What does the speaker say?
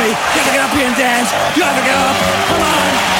You have to get up here and dance. You have to get up. Come on.